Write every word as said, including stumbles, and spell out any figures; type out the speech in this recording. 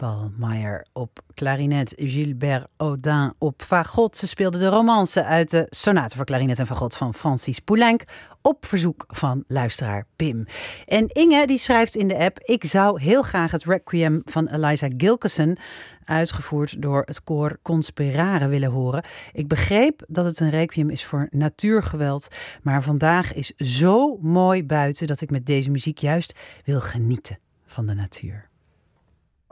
Paul Meyer op klarinet, Gilbert Audin op fagot. Ze speelde de romance uit de sonate voor klarinet en fagot van Francis Poulenc op verzoek van luisteraar Pim. En Inge die schrijft in de app: ik zou heel graag het Requiem van Eliza Gilkyson, uitgevoerd door het koor Conspirare, willen horen. Ik begreep dat het een requiem is voor natuurgeweld, maar vandaag is zo mooi buiten dat ik met deze muziek juist wil genieten van de natuur.